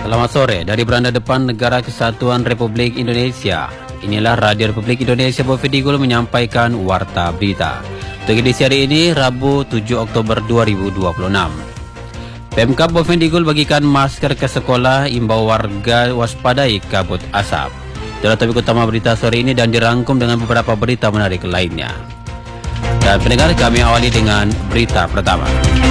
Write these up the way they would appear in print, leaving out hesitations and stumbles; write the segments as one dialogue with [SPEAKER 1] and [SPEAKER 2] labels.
[SPEAKER 1] Selamat sore dari beranda depan Negara Kesatuan Republik Indonesia. Inilah Radio Republik Indonesia Bovendigul menyampaikan Warta Berita. Untuk edisi hari ini, Rabu 7 Oktober 2026. Pemkab Bovendigul bagikan masker ke sekolah, imbau warga waspadai kabut asap. Itulah topik utama berita sore ini dan dirangkum dengan beberapa berita menarik lainnya. Dan pendengar, kami awali dengan berita pertama.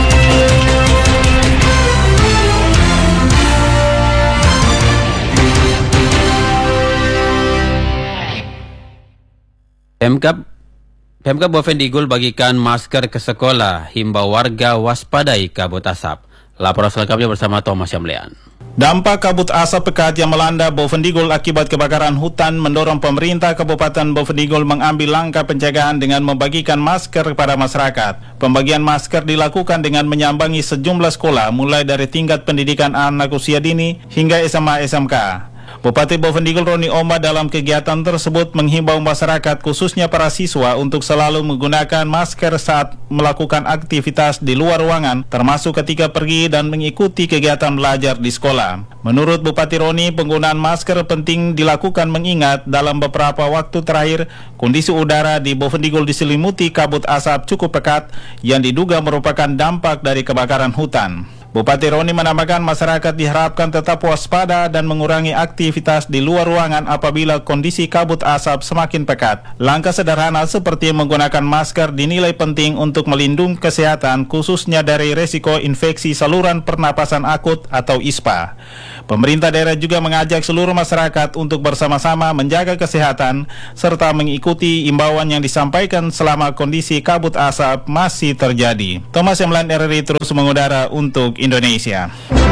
[SPEAKER 1] Pemkab Bovendigul bagikan masker ke sekolah, himbau warga waspadai kabut asap. Laporan selengkapnya bersama Thomas Yamlean.
[SPEAKER 2] Dampak kabut asap pekat yang melanda Bovendigul akibat kebakaran hutan mendorong pemerintah Kabupaten Bovendigul mengambil langkah pencegahan dengan membagikan masker kepada masyarakat. Pembagian masker dilakukan dengan menyambangi sejumlah sekolah mulai dari tingkat pendidikan anak usia dini hingga SMA SMK. Bupati Bovendigul Roni Oma dalam kegiatan tersebut menghimbau masyarakat khususnya para siswa untuk selalu menggunakan masker saat melakukan aktivitas di luar ruangan termasuk ketika pergi dan mengikuti kegiatan belajar di sekolah. Menurut Bupati Roni, penggunaan masker penting dilakukan mengingat dalam beberapa waktu terakhir kondisi udara di Bovendigul diselimuti kabut asap cukup pekat yang diduga merupakan dampak dari kebakaran hutan. Bupati Roni menambahkan masyarakat diharapkan tetap waspada dan mengurangi aktivitas di luar ruangan apabila kondisi kabut asap semakin pekat. Langkah sederhana seperti menggunakan masker dinilai penting untuk melindungi kesehatan khususnya dari resiko infeksi saluran pernapasan akut atau ISPA. Pemerintah daerah juga mengajak seluruh masyarakat untuk bersama-sama menjaga kesehatan serta mengikuti imbauan yang disampaikan selama kondisi kabut asap masih terjadi. Thomas Yamlean, RRI terus mengudara untuk Indonesia.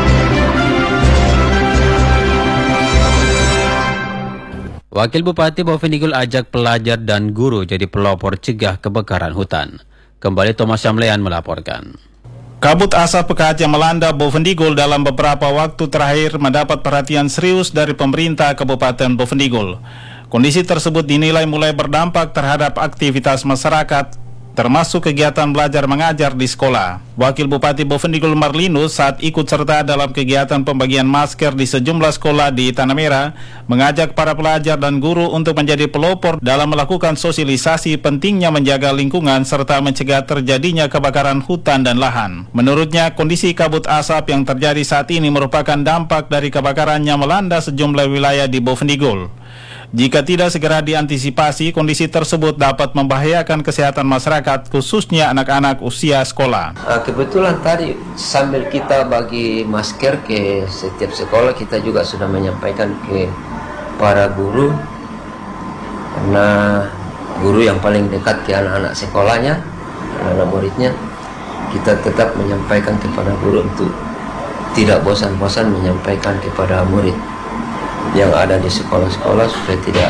[SPEAKER 1] Wakil Bupati Bovendigul ajak pelajar dan guru jadi pelopor cegah kebakaran hutan. Kembali Thomas Yamlean melaporkan.
[SPEAKER 2] Kabut asap pekat yang melanda Bovendigul dalam beberapa waktu terakhir mendapat perhatian serius dari pemerintah Kabupaten Bovendigul. Kondisi tersebut dinilai mulai berdampak terhadap aktivitas masyarakat, termasuk kegiatan belajar mengajar di sekolah. Wakil Bupati Bovendigul Marlinus saat ikut serta dalam kegiatan pembagian masker di sejumlah sekolah di Tanah Merah mengajak para pelajar dan guru untuk menjadi pelopor dalam melakukan sosialisasi pentingnya menjaga lingkungan serta mencegah terjadinya kebakaran hutan dan lahan. Menurutnya, kondisi kabut asap yang terjadi saat ini merupakan dampak dari kebakaran yang melanda sejumlah wilayah di Bovendigul. Jika tidak segera diantisipasi, kondisi tersebut dapat membahayakan kesehatan masyarakat, khususnya anak-anak usia sekolah.
[SPEAKER 3] Kebetulan tadi sambil kita bagi masker ke setiap sekolah, kita juga sudah menyampaikan ke para guru, karena guru yang paling dekat ke anak-anak sekolahnya, anak-anak muridnya, kita tetap menyampaikan kepada guru untuk tidak bosan-bosan menyampaikan kepada murid yang ada di sekolah-sekolah supaya tidak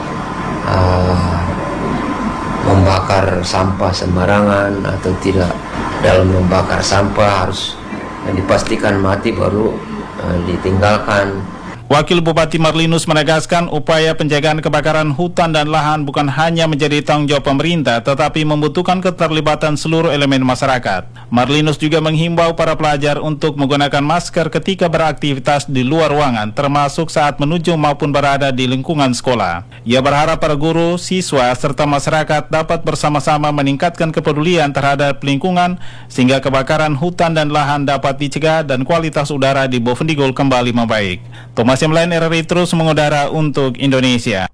[SPEAKER 3] membakar sampah sembarangan atau tidak dalam membakar sampah harus dipastikan mati baru ditinggalkan.
[SPEAKER 2] Wakil Bupati Marlinus menegaskan upaya penjagaan kebakaran hutan dan lahan bukan hanya menjadi tanggung jawab pemerintah, tetapi membutuhkan keterlibatan seluruh elemen masyarakat. Marlinus juga menghimbau para pelajar untuk menggunakan masker ketika beraktivitas di luar ruangan, termasuk saat menuju maupun berada di lingkungan sekolah. Ia berharap para guru, siswa, serta masyarakat dapat bersama-sama meningkatkan kepedulian terhadap lingkungan, sehingga kebakaran hutan dan lahan dapat dicegah dan kualitas udara di Bovendigul kembali membaik. Thomas Yamlean, RRI terus mengudara untuk Indonesia.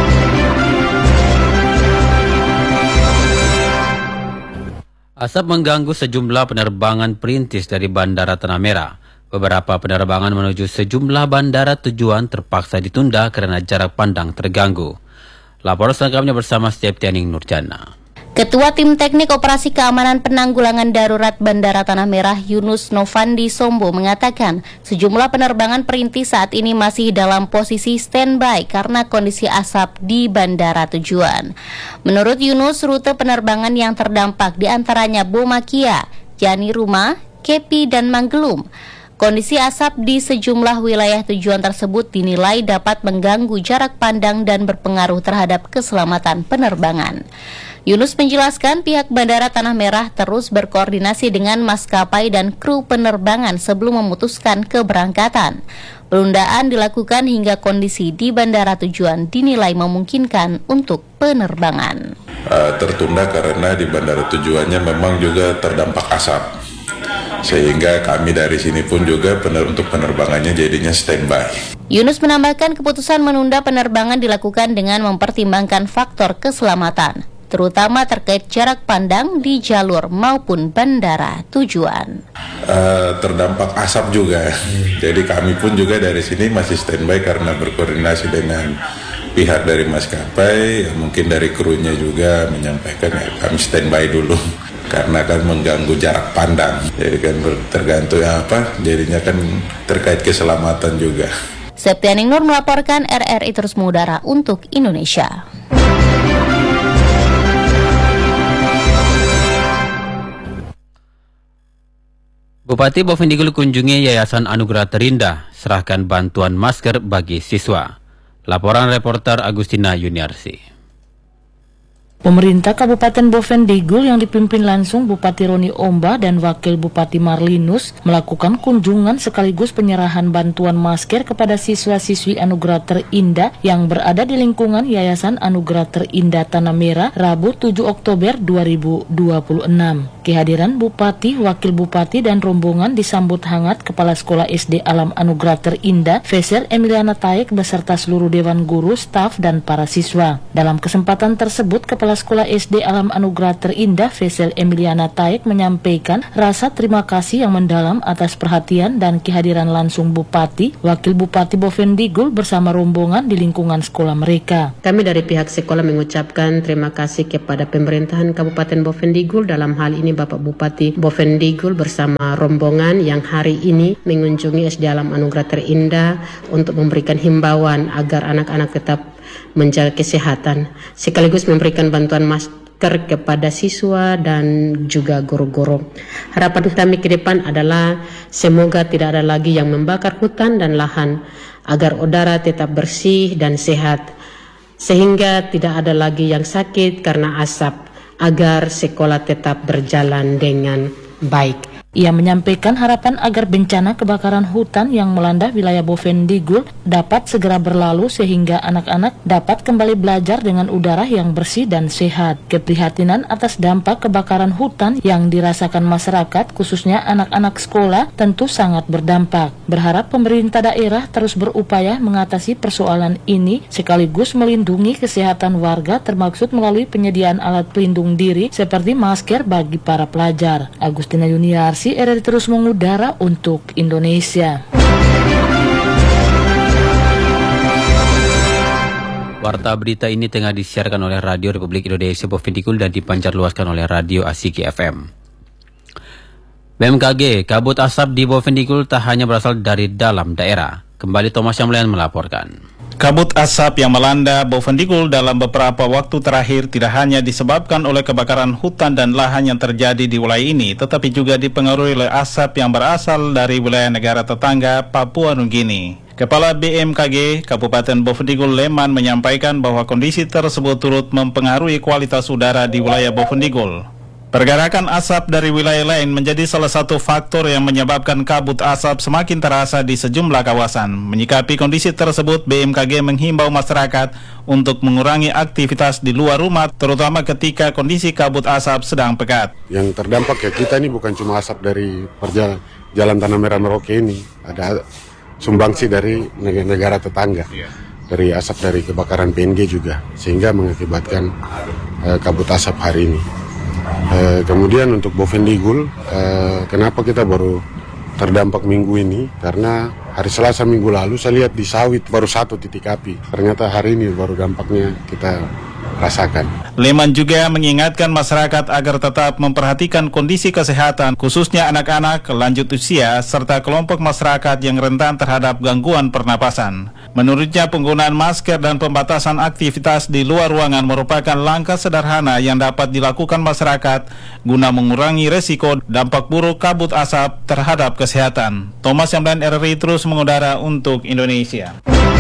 [SPEAKER 1] Asap mengganggu sejumlah penerbangan perintis dari Bandara Tanah Merah. Beberapa penerbangan menuju sejumlah bandara tujuan terpaksa ditunda karena jarak pandang terganggu. Laporan selengkapnya bersama Septianing Nurjana.
[SPEAKER 4] Ketua Tim Teknik Operasi Keamanan Penanggulangan Darurat Bandara Tanah Merah Yunus Novandi Sombo mengatakan sejumlah penerbangan perintis saat ini masih dalam posisi standby karena kondisi asap di bandara tujuan. Menurut Yunus, rute penerbangan yang terdampak diantaranya Bomakia, Jani Rumah, Kepi, dan Manggelum. Kondisi asap di sejumlah wilayah tujuan tersebut dinilai dapat mengganggu jarak pandang dan berpengaruh terhadap keselamatan penerbangan. Yunus menjelaskan pihak Bandara Tanah Merah terus berkoordinasi dengan maskapai dan kru penerbangan sebelum memutuskan keberangkatan. Penundaan dilakukan hingga kondisi di bandara tujuan dinilai memungkinkan untuk penerbangan.
[SPEAKER 5] Tertunda karena di bandara tujuannya memang juga terdampak asap. Sehingga kami dari sini pun juga untuk penerbangannya jadinya standby.
[SPEAKER 4] Yunus menambahkan keputusan menunda penerbangan dilakukan dengan mempertimbangkan faktor keselamatan, terutama terkait jarak pandang di jalur maupun bandara tujuan.
[SPEAKER 5] Terdampak asap juga, jadi kami pun juga dari sini masih standby karena berkoordinasi dengan pihak dari maskapai, mungkin dari krunya juga menyampaikan ya kami standby dulu. Karena kan mengganggu jarak pandang, jadi kan tergantung jadinya kan terkait keselamatan juga.
[SPEAKER 4] Septianing Nur melaporkan, RRI Terus Mengudara untuk Indonesia.
[SPEAKER 1] Bupati Bovendigul kunjungi Yayasan Anugerah Terindah, serahkan bantuan masker bagi siswa. Laporan reporter Agustina Yuniarsi.
[SPEAKER 6] Pemerintah Kabupaten Bovendigul yang dipimpin langsung Bupati Roni Omba dan Wakil Bupati Marlinus melakukan kunjungan sekaligus penyerahan bantuan masker kepada siswa-siswi Anugerah Terindah yang berada di lingkungan Yayasan Anugerah Terindah Tanah Merah Rabu 7 Oktober 2026. Kehadiran Bupati, Wakil Bupati dan rombongan disambut hangat Kepala Sekolah SD Alam Anugerah Terindah Vesel Emiliana Taek beserta seluruh Dewan Guru, staf dan para siswa. Dalam kesempatan tersebut, Kepala Sekolah SD Alam Anugerah Terindah Vesel Emiliana Taek menyampaikan rasa terima kasih yang mendalam atas perhatian dan kehadiran langsung Bupati, Wakil Bupati Bovendigul bersama rombongan di lingkungan sekolah mereka.
[SPEAKER 7] Kami dari pihak sekolah mengucapkan terima kasih kepada pemerintahan Kabupaten Bovendigul, dalam hal ini Bapak Bupati Bovendigul bersama rombongan yang hari ini mengunjungi SD Alam Anugerah Terindah untuk memberikan himbauan agar anak-anak tetap menjaga kesehatan, sekaligus memberikan bantuan masker kepada siswa dan juga guru-guru. Harapan kami ke depan adalah semoga tidak ada lagi yang membakar hutan dan lahan, agar udara tetap bersih dan sehat, sehingga tidak ada lagi yang sakit karena asap, agar sekolah tetap berjalan dengan baik.
[SPEAKER 6] Ia menyampaikan harapan agar bencana kebakaran hutan yang melanda wilayah Bovendigul dapat segera berlalu sehingga anak-anak dapat kembali belajar dengan udara yang bersih dan sehat. Keprihatinan atas dampak kebakaran hutan yang dirasakan masyarakat, khususnya anak-anak sekolah, tentu sangat berdampak. Berharap pemerintah daerah terus berupaya mengatasi persoalan ini sekaligus melindungi kesehatan warga, termaksud melalui penyediaan alat pelindung diri seperti masker bagi para pelajar. Agustina Yuniarsi, RRI Terus Mengudara untuk Indonesia.
[SPEAKER 1] Warta berita ini tengah disiarkan oleh Radio Republik Indonesia Bovendigul dan dipancarluaskan oleh Radio Asiki FM. BMKG, kabut asap di Bovendigul tak hanya berasal dari dalam daerah. Kembali Thomas Yamlian melaporkan.
[SPEAKER 2] Kabut asap yang melanda Bovendigul dalam beberapa waktu terakhir tidak hanya disebabkan oleh kebakaran hutan dan lahan yang terjadi di wilayah ini, tetapi juga dipengaruhi oleh asap yang berasal dari wilayah negara tetangga Papua Nugini. Kepala BMKG Kabupaten Bovendigul Leman menyampaikan bahwa kondisi tersebut turut mempengaruhi kualitas udara di wilayah Bovendigul. Pergerakan asap dari wilayah lain menjadi salah satu faktor yang menyebabkan kabut asap semakin terasa di sejumlah kawasan. Menyikapi kondisi tersebut, BMKG menghimbau masyarakat untuk mengurangi aktivitas di luar rumah, terutama ketika kondisi kabut asap sedang pekat.
[SPEAKER 8] Yang terdampak ya kita ini bukan cuma asap dari Jalan Tanah Merah Merauke ini, ada sumbangsi dari negara tetangga, dari asap dari kebakaran PNG juga, sehingga mengakibatkan kabut asap hari ini. Kemudian untuk Bovendigul, kenapa kita baru terdampak minggu ini? Karena hari Selasa minggu lalu saya lihat di sawit baru 1 titik api. Ternyata hari ini baru dampaknya kita rasakan.
[SPEAKER 2] Leman juga mengingatkan masyarakat agar tetap memperhatikan kondisi kesehatan, khususnya anak-anak, lanjut usia, serta kelompok masyarakat yang rentan terhadap gangguan pernapasan. Menurutnya, penggunaan masker dan pembatasan aktivitas di luar ruangan merupakan langkah sederhana yang dapat dilakukan masyarakat guna mengurangi resiko dampak buruk kabut asap terhadap kesehatan. Thomas Yamdan, RRI terus mengudara untuk Indonesia.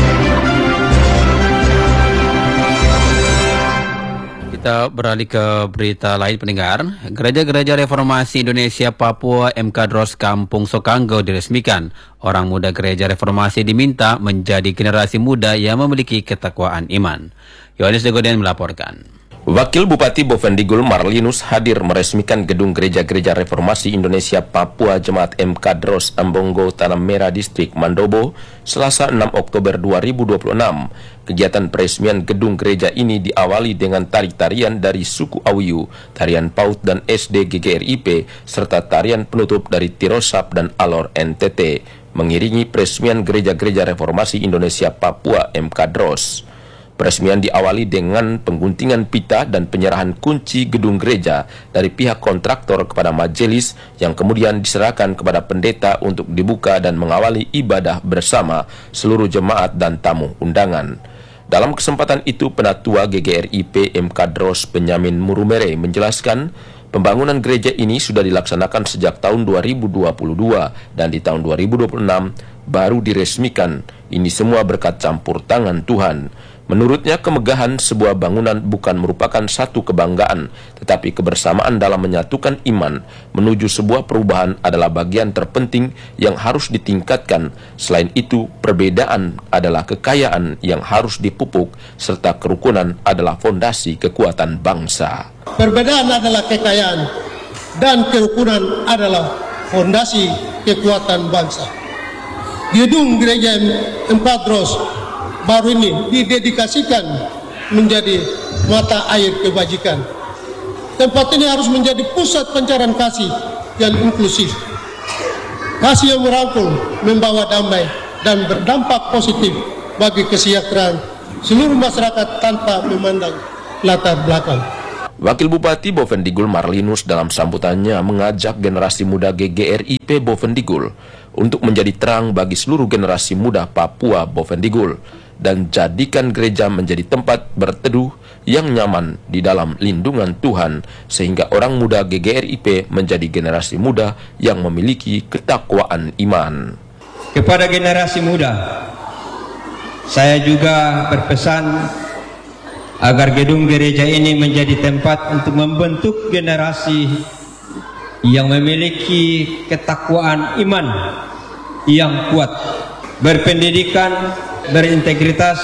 [SPEAKER 1] Kita beralih ke berita lain, pendengar. Gereja-gereja Reformasi Indonesia Papua MKDROS Kampung Sokanggo diresmikan. Orang muda gereja reformasi diminta menjadi generasi muda yang memiliki ketakwaan iman. Yohanes Degoden melaporkan.
[SPEAKER 9] Wakil Bupati Bovendigul Marlinus hadir meresmikan gedung gereja-gereja reformasi Indonesia Papua Jemaat MKDROS Ambongo Tanah Merah Distrik Mandobo, Selasa 6 Oktober 2026. Kegiatan peresmian gedung gereja ini diawali dengan tari-tarian dari suku Awiyu, tarian PAUD dan SD GGRIP, serta tarian penutup dari Tirosap dan Alor NTT, mengiringi peresmian gereja-gereja reformasi Indonesia Papua MKDROS. Peresmian diawali dengan pengguntingan pita dan penyerahan kunci gedung gereja dari pihak kontraktor kepada majelis yang kemudian diserahkan kepada pendeta untuk dibuka dan mengawali ibadah bersama seluruh jemaat dan tamu undangan. Dalam kesempatan itu, Penatua GGRIP MKDROS Benyamin Murumere menjelaskan pembangunan gereja ini sudah dilaksanakan sejak tahun 2022 dan di tahun 2026 baru diresmikan. Ini semua berkat campur tangan Tuhan. Menurutnya, kemegahan sebuah bangunan bukan merupakan satu kebanggaan, tetapi kebersamaan dalam menyatukan iman menuju sebuah perubahan adalah bagian terpenting yang harus ditingkatkan. Selain itu, perbedaan adalah kekayaan yang harus dipupuk, serta kerukunan adalah fondasi kekuatan bangsa.
[SPEAKER 10] Perbedaan adalah kekayaan, dan kerukunan adalah fondasi kekuatan bangsa. Gedung gereja MKDROS baru ini didedikasikan menjadi mata air kebajikan. Tempat ini harus menjadi pusat pencarian kasih yang inklusif. Kasih yang merangkul, membawa damai, dan berdampak positif bagi kesejahteraan seluruh masyarakat tanpa memandang latar belakang.
[SPEAKER 9] Wakil Bupati Bovendigul Marlinus dalam sambutannya mengajak generasi muda GGRIP Bovendigul untuk menjadi terang bagi seluruh generasi muda Papua Bovendigul dan jadikan gereja menjadi tempat berteduh yang nyaman di dalam lindungan Tuhan, sehingga orang muda GGRIP menjadi generasi muda yang memiliki ketakwaan iman.
[SPEAKER 11] Kepada generasi muda, saya juga berpesan agar gedung gereja ini menjadi tempat untuk membentuk generasi yang memiliki ketakwaan iman yang kuat, berpendidikan, berintegritas,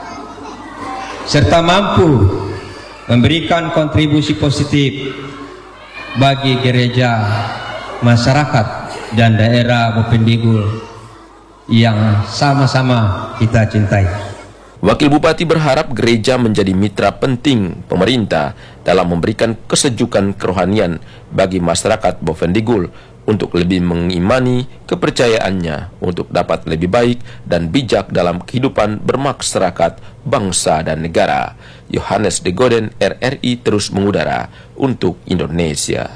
[SPEAKER 11] serta mampu memberikan kontribusi positif bagi gereja, masyarakat, dan daerah Bovendigul yang sama-sama kita cintai.
[SPEAKER 9] Wakil Bupati berharap gereja menjadi mitra penting pemerintah dalam memberikan kesejukan kerohanian bagi masyarakat Bovendigul untuk lebih mengimani kepercayaannya untuk dapat lebih baik dan bijak dalam kehidupan bermasyarakat, bangsa, dan negara. Yohanes Degoden, RRI terus mengudara untuk Indonesia.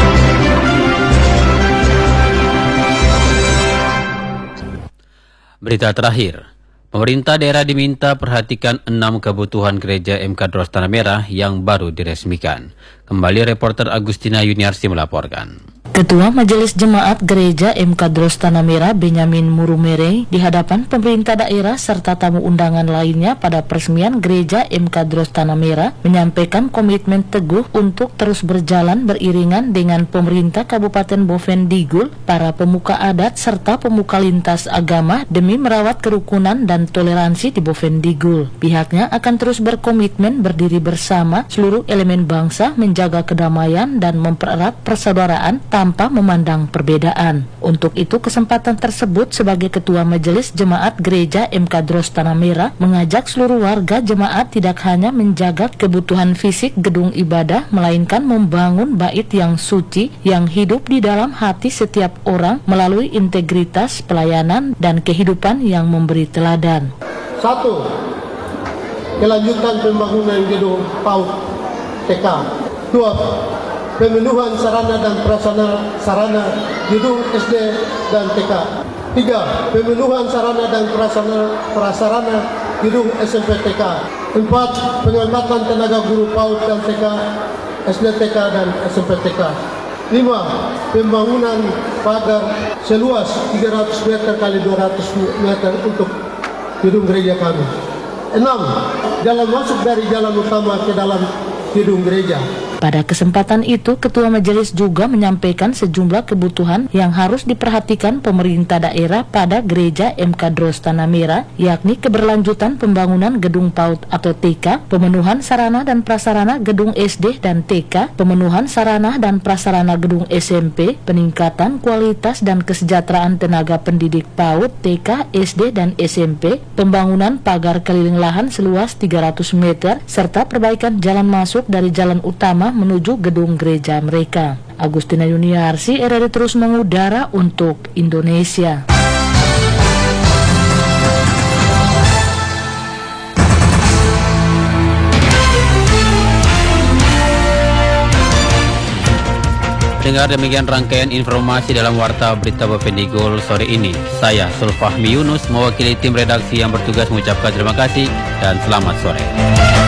[SPEAKER 1] Berita terakhir, pemerintah daerah diminta perhatikan 6 kebutuhan gereja MKDROS Tanah Merah yang baru diresmikan. Kembali reporter Agustina Yuniarsi melaporkan.
[SPEAKER 6] Ketua Majelis Jemaat Gereja MKDROS Tanah Merah Benyamin Murumere di hadapan pemerintah daerah serta tamu undangan lainnya pada peresmian Gereja MKDROS Tanah Merah menyampaikan komitmen teguh untuk terus berjalan beriringan dengan pemerintah Kabupaten Bovendigul, para pemuka adat serta pemuka lintas agama demi merawat kerukunan dan toleransi di Bovendigul. Pihaknya akan terus berkomitmen berdiri bersama seluruh elemen bangsa, menjaga kedamaian dan mempererat persaudaraan tanpa memandang perbedaan. Untuk itu, kesempatan tersebut sebagai Ketua Majelis Jemaat Gereja MKDROS Tanah Merah mengajak seluruh warga jemaat tidak hanya menjaga kebutuhan fisik gedung ibadah, melainkan membangun bait yang suci yang hidup di dalam hati setiap orang melalui integritas pelayanan dan kehidupan yang memberi teladan.
[SPEAKER 10] 1. kelanjutan pembangunan gedung PAUD TK. 2. Pemenuhan sarana dan prasarana gedung SD dan TK. 3. Pemenuhan sarana dan prasarana gedung SMP TK. 4. Pengangkatan tenaga guru PAUD dan TK, SD TK dan SMP TK. 5. Pembangunan pagar seluas 300 meter kali 200 meter untuk gedung gereja kami. 6. Jalan masuk dari jalan utama ke dalam gedung gereja.
[SPEAKER 6] Pada kesempatan itu, Ketua Majelis juga menyampaikan sejumlah kebutuhan yang harus diperhatikan pemerintah daerah pada Gereja MK Dros Tanah Merah, yakni keberlanjutan pembangunan gedung PAUD atau TK, pemenuhan sarana dan prasarana gedung SD dan TK, pemenuhan sarana dan prasarana gedung SMP, peningkatan kualitas dan kesejahteraan tenaga pendidik PAUD, TK, SD, dan SMP, pembangunan pagar keliling lahan seluas 300 meter, serta perbaikan jalan masuk dari jalan utama menuju gedung gereja mereka. Agustina Yuniarsi, RRI terus mengudara untuk Indonesia.
[SPEAKER 1] Dengar demikian rangkaian informasi dalam Warta Berita Bovendigul sore ini. Saya Sulfahmi Yunus mewakili tim redaksi yang bertugas mengucapkan terima kasih dan selamat sore.